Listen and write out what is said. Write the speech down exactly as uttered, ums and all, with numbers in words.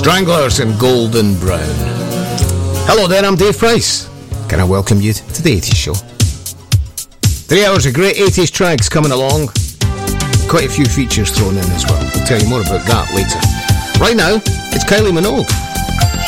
Stranglers and Golden Brown. Hello there, I'm Dave Price. Can I welcome you to the eighties show? Three hours of great eighties tracks coming along. Quite a few features thrown in as well. I'll tell you more about that later. Right now, it's Kylie Minogue.